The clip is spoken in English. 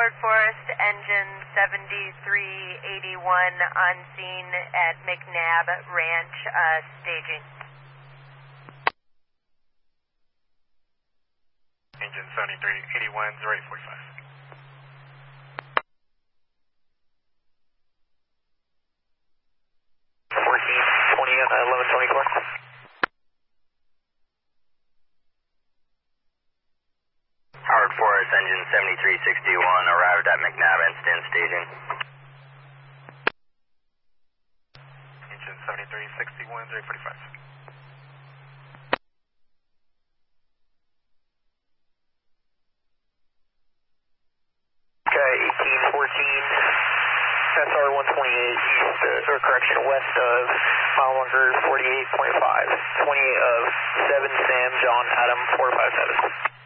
Howard Forest, engine 7381 on scene at McNabb Ranch, staging. Engine 7381, 0845. Howard Forest, engine 7361, arrived at McNabb and stand staging. Engine 7361, 0845. Okay, 1814, SR 128 east, or correction, west of mile marker 48.5, 28 of 7 Sam John Adam 457.